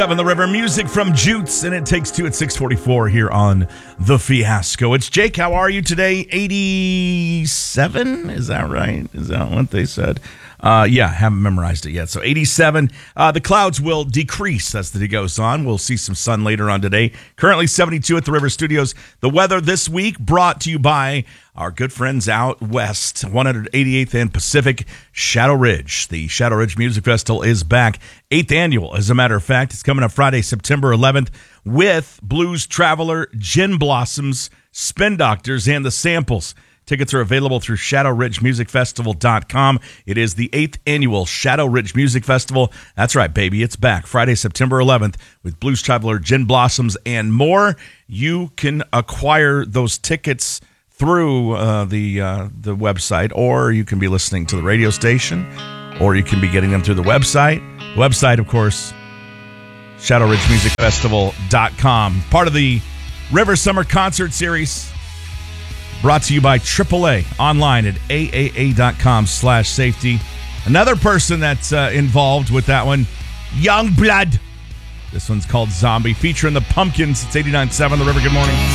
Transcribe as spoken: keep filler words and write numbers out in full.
On the river, music from Jutes, and it takes two at six forty-four here on The Fiasco. It's Jake. How are you today? eighty-seven? Is that right? Is that what they said? Uh, yeah, haven't memorized it yet. So eighty-seven. Uh, the clouds will decrease as the day goes on. We'll see some sun later on today. Currently seventy-two at the River Studios. The weather this week brought to you by our good friends out west, one eighty-eighth and Pacific, Shadow Ridge. The Shadow Ridge Music Festival is back. Eighth annual, as a matter of fact. It's coming up Friday, September eleventh, with Blues Traveler, Gin Blossoms, Spin Doctors, and The Samples. Tickets are available through shadow ridge music festival dot com. It is the eighth annual Shadow Ridge Music Festival. That's right, baby. It's back Friday, September eleventh with Blues Traveler, Gin Blossoms, and more. You can acquire those tickets through uh, the uh, the website, or you can be listening to the radio station, or you can be getting them through the website. The website, of course, shadow ridge music festival dot com. Part of the River Summer Concert Series. Brought to you by triple A, online at A A A dot com slash safety. Another person that's uh, involved with that one, Youngblood. This one's called Zombie, featuring the Pumpkins. It's eighty-nine point seven The River. Good morning.